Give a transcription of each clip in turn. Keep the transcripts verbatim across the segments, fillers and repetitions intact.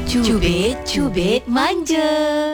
Cubit-cubit manja.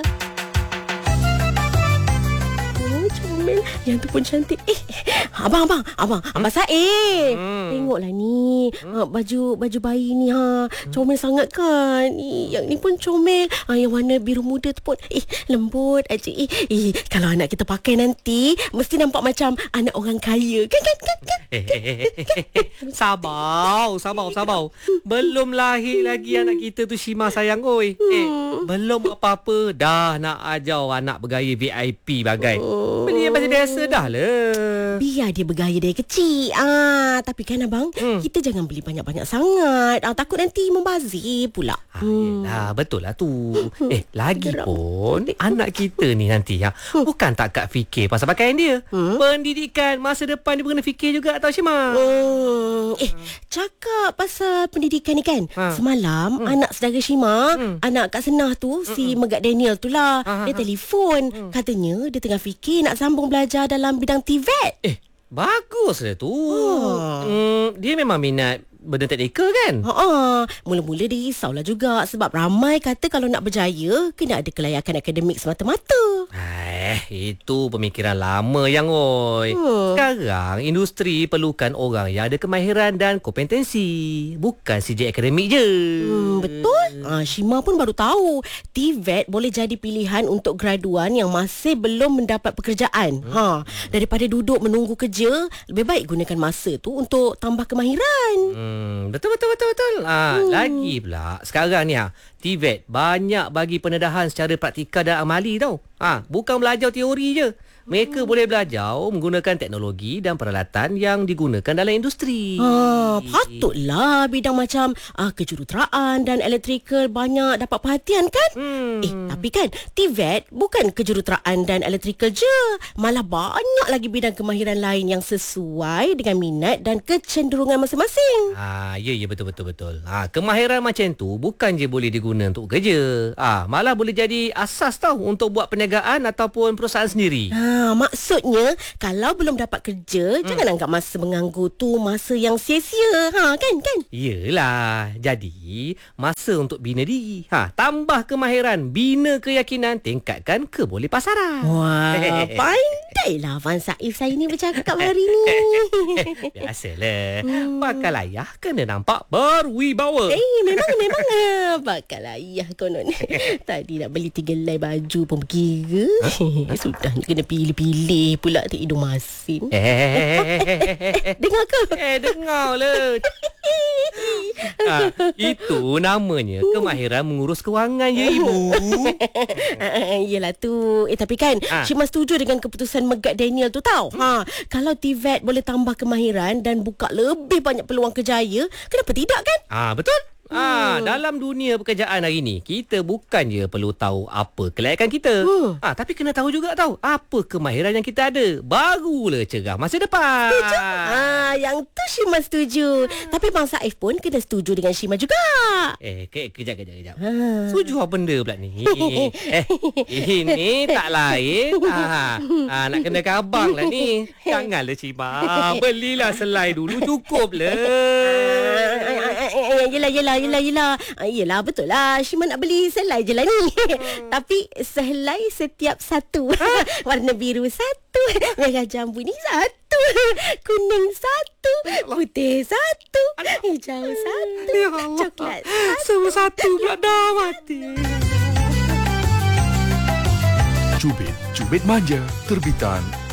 Oh, comel. Yang tu pun cantik. Eh, abang, abang, abang, hmm? Abang Saif. Hmm. Tengoklah ni. Hmm. Baju baju bayi ni ha. Comel hmm. sangat kan. Eh, yang ni pun comel. Ha, yang warna biru muda tu pun eh lembut aja. Eh, eh, kalau anak kita pakai nanti mesti nampak macam anak orang kaya. Kan kan kan. kan? Eh, eh, eh, eh, eh. Sabar, sabar, sabar. Belum lahir lagi anak kita tu, Shima sayang oi. Hmm. Eh, belum apa-apa dah nak ajar anak bergaya V I P bagai. Oh. Benda yang biasa-biasa dah lah. Biar dia bergaya dari kecil. Ah, tapi kan abang, hmm. kita jangan beli banyak-banyak sangat. Ah, takut nanti membazir pula. Ah, yelah, betul lah tu. Eh, lagipun anak kita ni nanti ya, bukan tak Kak fikir pasal pakaian dia. Hmm? Pendidikan masa depan dia pun kena fikir juga tau, Shima. Hmm. Eh, cakap pasal pendidikan ni kan. Ha. Semalam hmm. anak saudara Shima, hmm. anak Kak Senah tu, hmm. si Megat Daniel tu lah, ha, ha, dia telefon. Hmm. Katanya dia tengah fikir nak sambung belajar dalam bidang T V E T. Eh, bagus lah tu. Oh. Hmm, dia memang minat benda teknikal kan? Haa, mula-mula dia risaulah juga sebab ramai kata kalau nak berjaya kena ada kelayakan akademik semata-mata. Eh, itu pemikiran lama yang oi. Hmm. Sekarang industri perlukan orang yang ada kemahiran dan kompetensi, bukan saja akademik je. Hmm, betul. Ah, Shima pun baru tahu T V E T boleh jadi pilihan untuk graduan yang masih belum mendapat pekerjaan. Hmm. Ha, daripada duduk menunggu kerja, lebih baik gunakan masa tu untuk tambah kemahiran. Hmm. Hmm, betul betul betul betul. Ah, hmm. Lagi pula sekarang ni ha, T V E T banyak bagi pendedahan secara praktikal dan amali tau. Ah, bukan belajar teori je. Mereka hmm. boleh belajar menggunakan teknologi dan peralatan yang digunakan dalam industri. Ha, patutlah bidang macam ah, kejuruteraan dan elektrikal banyak dapat perhatian kan? Hmm. Eh, tapi kan T V E T bukan kejuruteraan dan elektrikal je. Malah banyak lagi bidang kemahiran lain yang sesuai dengan minat dan kecenderungan masing-masing. Ah, ya ya betul betul betul. Ah, kemahiran macam tu bukan je boleh diguna untuk kerja. Ah, malah boleh jadi asas tau untuk buat perniagaan ataupun perusahaan sendiri. Ha, maksudnya kalau belum dapat kerja, hmm. jangan anggap masa menganggur tu masa yang sia-sia. Ha, kan kan? Yelah. Jadi, masa untuk bina diri. Ha, tambah kemahiran, bina keyakinan, tingkatkan kebolepasaran. Wah, pandailah Abang Saif saya ni bercakap hari ni. Biasalah. Hmm. Bakal ayah kena nampak berwibawa. Eh, memang memang bakal ayah konon. Tadi nak beli tiga helai baju pun berkira. Huh? Sudah kena pilih-pilih pula tak hidung masin. Eh, dengar ke? Eh, dengar lah. Ha, itu namanya kemahiran mengurus kewangan ya ibu. Yelah tu. Eh tapi kan ha. Syima setuju dengan keputusan Megat Daniel tu tau. Ha, kalau T V E T boleh tambah kemahiran dan buka lebih banyak peluang kerjaya, kenapa tidak kan? Ah, betul. Ah, hmm. Dalam dunia pekerjaan hari ni, kita bukan je perlu tahu apa kelayakan kita. Hmm. Ah, tapi kena tahu juga tahu apa kemahiran yang kita ada. Barulah cerah masa depan. Setuju. Ah, yang tu Syima setuju. Hmm. Tapi Bang Saif pun kena setuju dengan Syima juga. Eh, ke, kejap kejap kejap. Ha. Setuju apa benda pula ni? eh, ini tak lain. Ah, ah, nak kena abang lah ni. Janganlah Syima. Belilah selai dulu, cukuplah. Yelah, yelah, yelah, yelah. Yelah, betul lah. Syima nak beli selai je lah ni. Hmm. Tapi sehelai setiap satu. Warna biru satu. Merah jambu ni satu. Kuning satu. Putih satu. Hijau satu. Ya Allah. Coklat satu. Semua satu pula dah mati. Cubit, Cubit Manja, terbitan